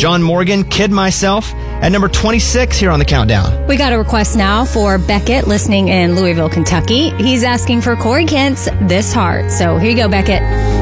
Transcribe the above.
John Morgan, Kid Myself, at number 26 here on the countdown. We got a request now for Beckett, listening in Louisville, Kentucky. He's asking for Corey Kent's This Heart. So here you go, Beckett.